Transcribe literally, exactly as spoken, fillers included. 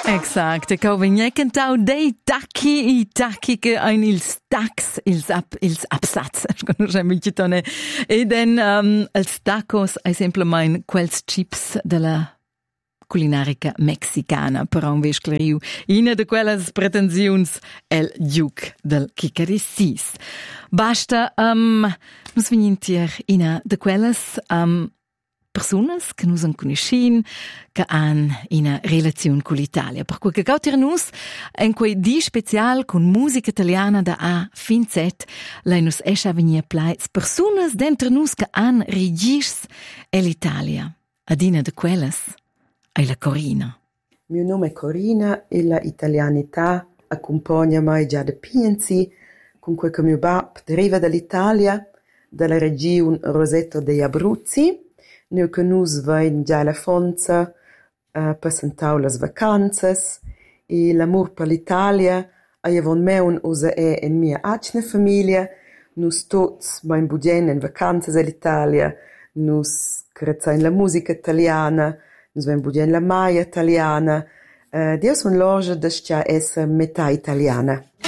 Exact, e cau cantau dei tacchi, i tacchi che ein ils tacs, ils ab, ils absatz, sconosce mica tone. E den um, els tacos ei semplamein quels chips della culinarica mexicana, però un ves clariu. Ina de quelles pretensiuns el giuc del chicarissis. Basta, um, nus venintier ina de quelles um, personas che nus han conoscin, che han una relazione con l'Italia. Per cui che gautir nus en quei di special con musica italiana da A fin Z, lei nus esce a venir plaiz personas dentro nus che han regis e l'Italia. Adina de quelles è la Corina. Mio nome è Corina e la italianità accompagna mai già da Pienzi, con quel che mio bab deriva dall'Italia, dalla regione Roseto degli Abruzzi. Noi che nus vain già la Fonza, uh, passantau las vacanzas, e l'amor per l'Italia aiavon meun usa è in mia acne famiglia. Nus tots vain bugen in vacanzas all'Italia, nus crezain la musica italiana, nus vain bugen la maia italiana. Uh, Dio son loja da stia esser metà italiana.